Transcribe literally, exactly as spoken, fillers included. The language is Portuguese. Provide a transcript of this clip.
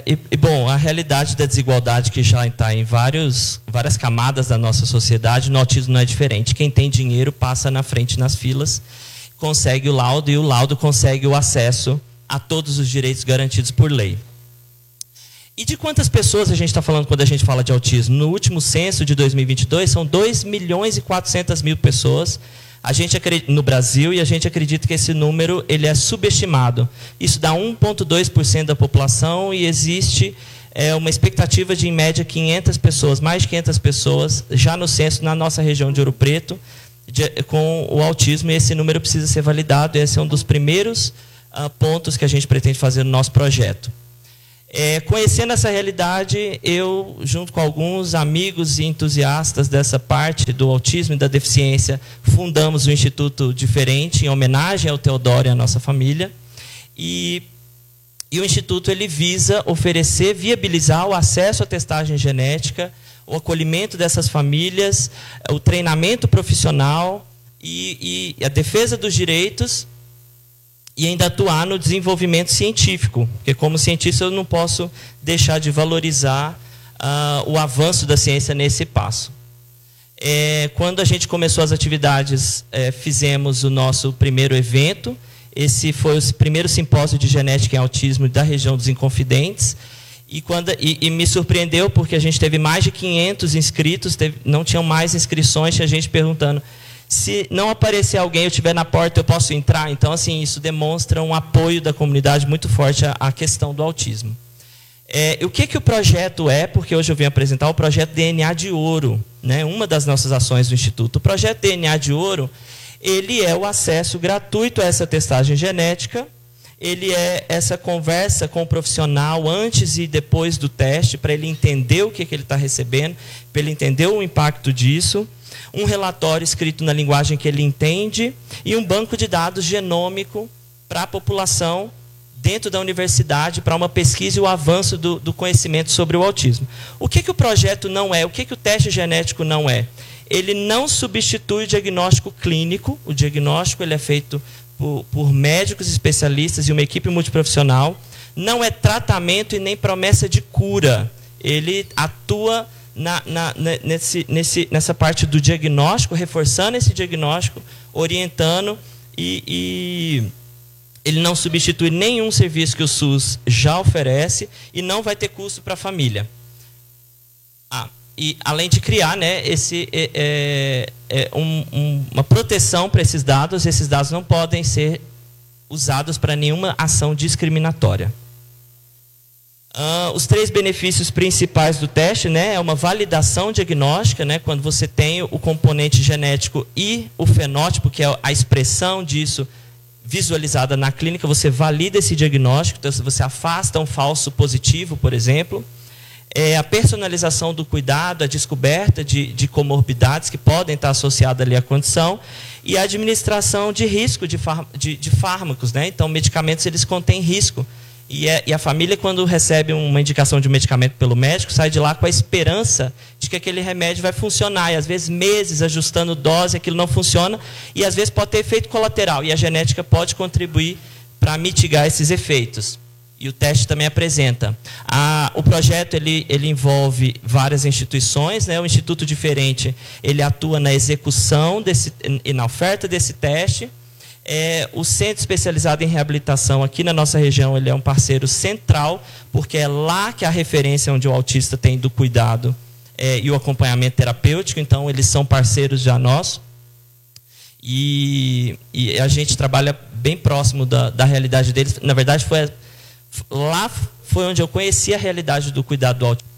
e, e, bom, a realidade da desigualdade que já está em vários, várias camadas da nossa sociedade, no autismo não é diferente. Quem tem dinheiro passa na frente nas filas, consegue o laudo, e o laudo consegue o acesso a todos os direitos garantidos por lei. E de quantas pessoas a gente está falando quando a gente fala de autismo? No último censo de dois mil e vinte e dois, são dois milhões e quatrocentas mil pessoas a gente acredita, no Brasil, e a gente acredita que esse número ele é subestimado. Isso dá um vírgula dois por cento da população, e existe é, uma expectativa de, em média, quinhentas pessoas, mais de quinhentas pessoas, já no censo, na nossa região de Ouro Preto, de, com o autismo, e esse número precisa ser validado. Esse é um dos primeiros uh, pontos que a gente pretende fazer no nosso projeto. É, conhecendo essa realidade, eu, junto com alguns amigos e entusiastas dessa parte do autismo e da deficiência, fundamos o Instituto Diferente, em homenagem ao Teodoro e à nossa família. E, e o Instituto ele visa oferecer, viabilizar o acesso à testagem genética, o acolhimento dessas famílias, o treinamento profissional e, e a defesa dos direitos, e ainda atuar no desenvolvimento científico, porque como cientista eu não posso deixar de valorizar uh, o avanço da ciência nesse passo. É, quando a gente começou as atividades, é, fizemos o nosso primeiro evento. Esse foi o primeiro simpósio de genética em autismo da região dos Inconfidentes, e, quando, e, e me surpreendeu porque a gente teve mais de quinhentos inscritos, teve, não tinham mais inscrições, tinha gente perguntando: se não aparecer alguém, eu estiver na porta, eu posso entrar? Então, assim, isso demonstra um apoio da comunidade muito forte à, à questão do autismo. É, o que, que o projeto é? Porque hoje eu vim apresentar o projeto D N A de Ouro, né? Uma das nossas ações do Instituto. O projeto D N A de Ouro, ele é o acesso gratuito a essa testagem genética, ele é essa conversa com o profissional antes e depois do teste, para ele entender o que, que ele está recebendo, para ele entender o impacto disso, um relatório escrito na linguagem que ele entende e um banco de dados genômico para a população dentro da universidade, para uma pesquisa e o avanço do, do conhecimento sobre o autismo. O que, que o projeto não é? O que, que o teste genético não é? Ele não substitui o diagnóstico clínico. O diagnóstico ele é feito por, por médicos especialistas e uma equipe multiprofissional. Não é tratamento e nem promessa de cura. Ele atua Na, na, nesse, nesse, nessa parte do diagnóstico, reforçando esse diagnóstico, orientando, e, e ele não substitui nenhum serviço que o SUS já oferece e não vai ter custo para a família. Ah, e além de criar, né, esse, é, é, é um, um, uma proteção para esses dados, esses dados não podem ser usados para nenhuma ação discriminatória. Uh, os três benefícios principais do teste, né, é uma validação diagnóstica, né, quando você tem o componente genético e o fenótipo, que é a expressão disso visualizada na clínica, você valida esse diagnóstico, então você afasta um falso positivo, por exemplo. É a personalização do cuidado, a descoberta de, de comorbidades que podem estar associadas ali à condição, e a administração de risco de, de, de fármacos, né? Então, medicamentos eles contêm risco. E, é, e a família, quando recebe uma indicação de um medicamento pelo médico, sai de lá com a esperança de que aquele remédio vai funcionar. E às vezes meses ajustando dose, aquilo não funciona. E às vezes pode ter efeito colateral. E a genética pode contribuir para mitigar esses efeitos. E o teste também apresenta. A, o projeto ele, ele envolve várias instituições, né? O Instituto Diferente ele atua na execução desse, e na oferta desse teste. É, o Centro Especializado em Reabilitação aqui na nossa região, ele é um parceiro central, porque é lá que a referência onde o autista tem do cuidado é, e o acompanhamento terapêutico. Então, eles são parceiros já nossos. E, e a gente trabalha bem próximo da, da realidade deles. Na verdade, foi, lá foi onde eu conheci a realidade do cuidado do autista.